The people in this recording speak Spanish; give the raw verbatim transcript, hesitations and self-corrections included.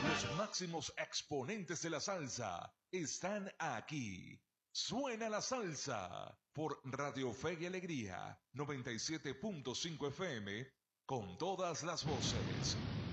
Los máximos exponentes de la salsa están aquí. Suena la salsa por Radio Fe y Alegría noventa y siete punto cinco F M con todas las voces.